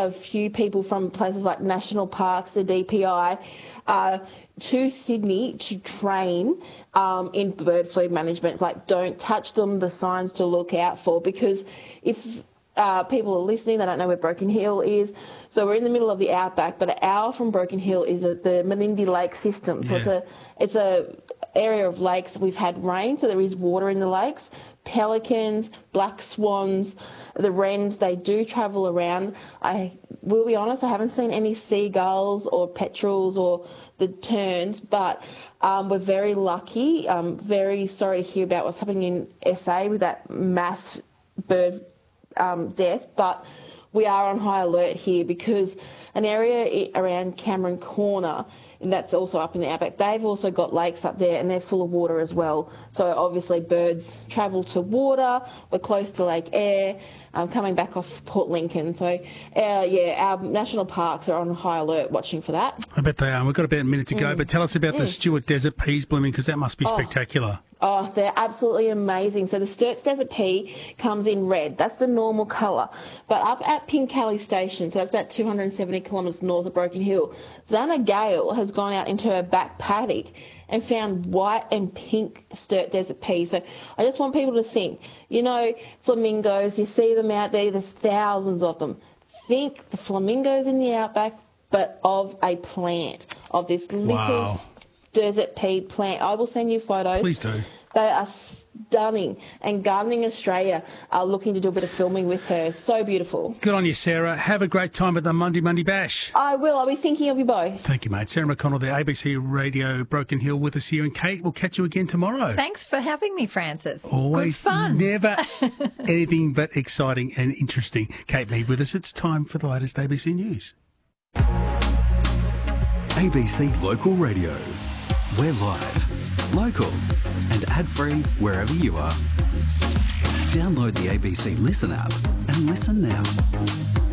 a few people from places like national parks, the DPI, to Sydney to train in bird flu management. It's like, don't touch them, the signs to look out for, because if people are listening, they don't know where Broken Hill is. So we're in the middle of the outback, but an hour from Broken Hill is the Menindee Lake system. So it's a area of lakes. We've had rain, so there is water in the lakes. Pelicans, black swans, the wrens, they do travel around. I will be honest, I haven't seen any seagulls or petrels or the terns, but we're very lucky. Very sorry to hear about what's happening in SA with that mass bird death, but we are on high alert here because an area around Cameron Corner, and that's also up in the outback, they've also got lakes up there and they're full of water as well. So obviously birds travel to water. We're close to Lake Eyre, coming back off Port Lincoln. So, our national parks are on high alert watching for that. I bet they are. We've got about a minute to go, but tell us about the Stuart Desert peas blooming, because that must be spectacular. Oh, they're absolutely amazing. So the Sturt's Desert pea comes in red. That's the normal colour. But up at Pinkelly Station, so that's about 270 kilometres north of Broken Hill, Zana Gale has gone out into her back paddock and found white and pink Sturt Desert peas. So I just want people to think, flamingos, you see them out there, there's thousands of them. Think the flamingos in the outback, but of a plant, of this little desert pea plant. I will send you photos. Please do. They are stunning, and Gardening Australia are looking to do a bit of filming with her. So beautiful. Good on you, Sarah. Have a great time at the Monday Bash. I will. I'll be thinking of you both. Thank you, mate. Sarah McConnell, the ABC Radio Broken Hill with us here, and Kate, we'll catch you again tomorrow. Thanks for having me, Francis. Always good fun. Never anything but exciting and interesting. Kate Mead with us. It's time for the latest ABC News. ABC Local Radio. We're live, local, and ad-free wherever you are. Download the ABC Listen app and listen now.